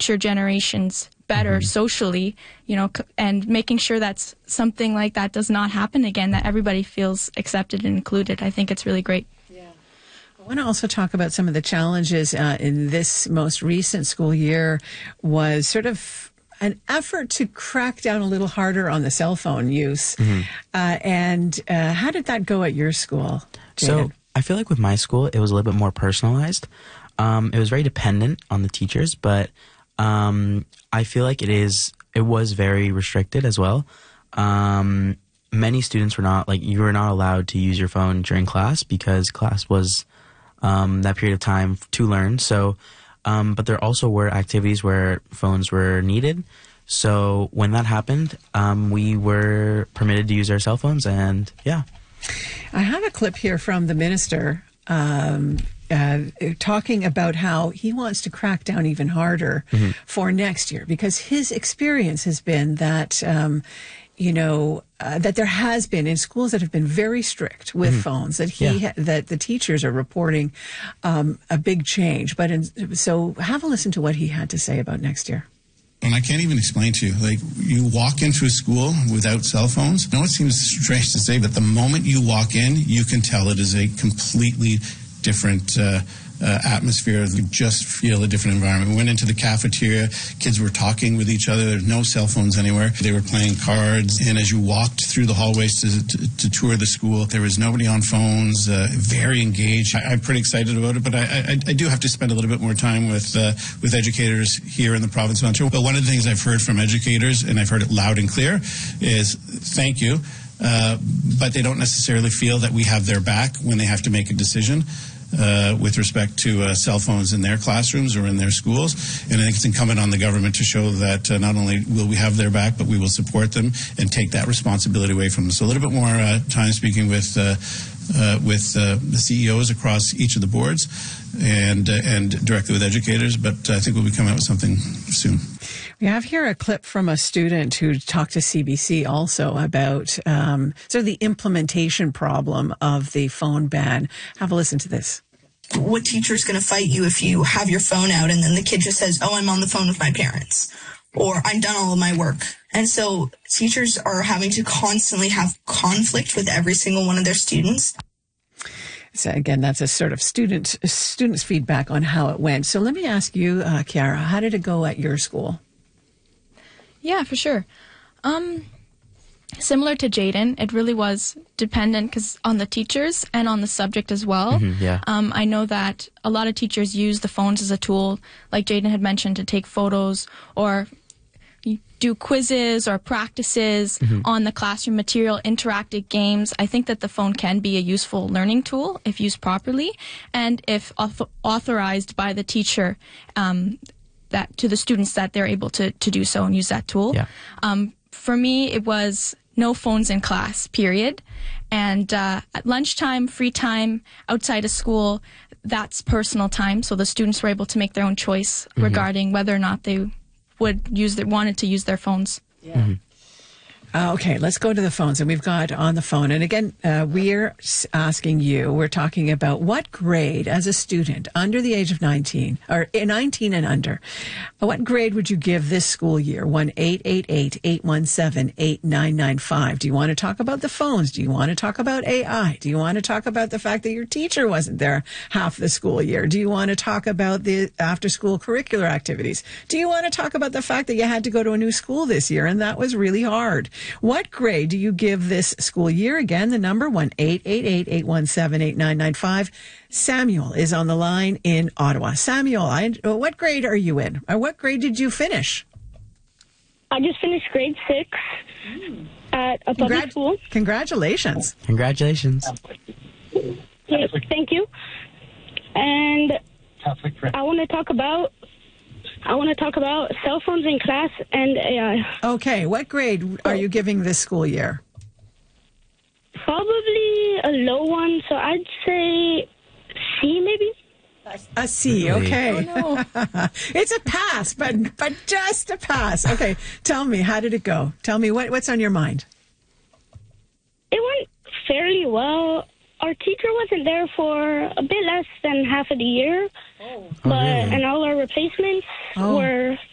future generations better socially, and making sure that something like that does not happen again, that everybody feels accepted and included. I think it's really great. I want to also talk about some of the challenges in this most recent school year was sort of an effort to crack down a little harder on the cell phone use. And how did that go at your school, Jaden? So I feel like with my school, it was a little bit more personalized. It was very dependent on the teachers, but I feel like it was very restricted as well. Many students you were not allowed to use your phone during class because class was that period of time to learn. So, but there also were activities where phones were needed. So when that happened, we were permitted to use our cell phones, and yeah. I have a clip here from the minister talking about how he wants to crack down even harder for next year, because his experience has been that that there has been in schools that have been very strict with phones, that that the teachers are reporting a big change. So have a listen to what he had to say about next year. And I can't even explain to you, you walk into a school without cell phones. I know it seems strange to say, but the moment you walk in, you can tell it is a completely different atmosphere. You just feel a different environment. We went into the cafeteria. Kids were talking with each other. There's no cell phones anywhere. They were playing cards. And as you walked through the hallways to tour the school, there was nobody on phones, very engaged. I'm pretty excited about it, but I do have to spend a little bit more time with educators here in the province of Ontario. But one of the things I've heard from educators, and I've heard it loud and clear, is thank you. But they don't necessarily feel that we have their back when they have to make a decision with respect to cell phones in their classrooms or in their schools. And I think it's incumbent on the government to show that not only will we have their back, but we will support them and take that responsibility away from them. So a little bit more time speaking with the CEOs across each of the boards and directly with educators, but I think we'll be coming out with something soon. We have here a clip from a student who talked to CBC also about sort of the implementation problem of the phone ban. Have a listen to this. What teacher's going to fight you if you have your phone out and then the kid just says, oh, I'm on the phone with my parents, or I'm done all of my work? And so teachers are having to constantly have conflict with every single one of their students. So again, that's a sort of students' feedback on how it went. So let me ask you, Kiara, how did it go at your school? Yeah, for sure. Similar to Jaden, it really was dependent on the teachers and on the subject as well. I know that a lot of teachers use the phones as a tool, like Jaden had mentioned, to take photos or do quizzes or practices on the classroom material, interactive games. I think that the phone can be a useful learning tool if used properly and if authorized by the teacher that to the students that they're able to do so and use that tool. For me, it was no phones in class, period. And at lunchtime, free time, outside of school, that's personal time. So the students were able to make their own choice regarding whether or not they wanted to use their phones. Okay, let's go to the phones. And we've got on the phone. And again, we're asking you, we're talking about what grade as a student under the age of 19, or 19 and under, what grade would you give this school year? 1-888-817-8995. Do you want to talk about the phones? Do you want to talk about AI? Do you want to talk about the fact that your teacher wasn't there half the school year? Do you want to talk about the after-school curricular activities? Do you want to talk about the fact that you had to go to a new school this year and that was really hard? What grade do you give this school year? Again, the number 1-888-817-8995. Samuel is on the line in Ottawa. Samuel, what grade are you in? Or what grade did you finish? I just finished grade 6 at a public school. Congratulations. Congratulations. Yes, thank you. And I want to talk about cell phones in class and AI. Okay, what grade are you giving this school year? Probably a low one, so I'd say C maybe. A C, okay. Oh, no. It's a pass, but just a pass. Okay, tell me, how did it go? Tell me, what's on your mind? It went fairly well. Our teacher wasn't there for a bit less than half of the year, and all our replacements were